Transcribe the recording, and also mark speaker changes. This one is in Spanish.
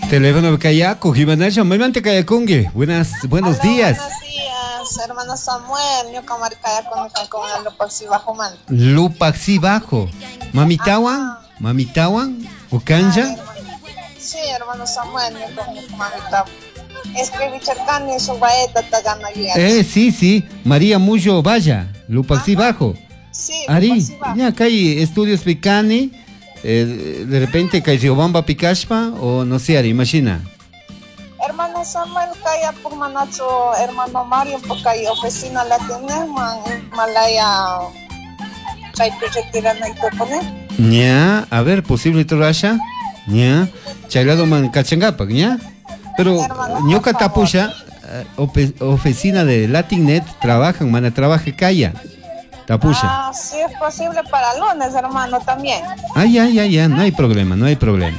Speaker 1: Teléfono Kayaku, Jimanasha, Maymante Kayakungi. Buenos días.
Speaker 2: Buenos días, hermano Samuel. Yo como con el Lupaxi Bajo man.
Speaker 1: Lupaxi Bajo. Mamitawan, Ukanja.
Speaker 2: Sí, hermano Samuel, yo como Mamitawan. Es que Vicharcani es un baeta tagana guía.
Speaker 1: Sí. María Muyo Vaya, Lupaxi Bajo.
Speaker 2: Sí,
Speaker 1: Ari, ya acá hay estudios Picani. De repente que Riobamba Picashpa o no sé, imagina.
Speaker 2: Hermano Samuel, kaya por manacho, hermano Mario, porque hay oficina la tenemos en Malaya. Chay proyectira na ito pone.
Speaker 1: Ya, a ver, posible torasha. Ya, chaylado man kachangapak, ya. Pero ñoka tapusha, oficina de Latinnet trabajan, trabaja kaya. Tapusha.
Speaker 2: Sí es posible para lunes, hermano, también.
Speaker 1: Ya, no hay problema.